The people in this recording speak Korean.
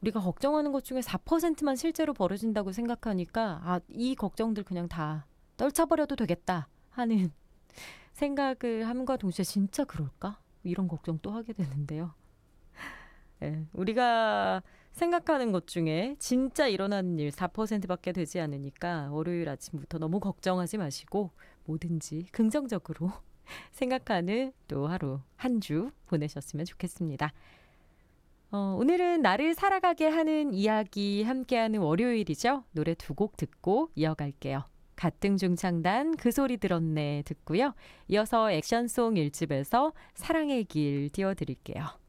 우리가 걱정하는 것 중에 4%만 실제로 벌어진다고 생각하니까 이 걱정들 그냥 다 떨쳐버려도 되겠다 하는 생각을 함과 동시에 진짜 그럴까? 이런 걱정 또 하게 되는데요. 예, 우리가 생각하는 것 중에 진짜 일어나는 일 4%밖에 되지 않으니까 월요일 아침부터 너무 걱정하지 마시고 뭐든지 긍정적으로 생각하는 또 하루, 한 주 보내셨으면 좋겠습니다. 오늘은 나를 살아가게 하는 이야기 함께하는 월요일이죠. 노래 두 곡 듣고 이어갈게요. 가등중창단 그 소리 들었네 듣고요. 이어서 액션송 1집에서 사랑의 길 띄워드릴게요.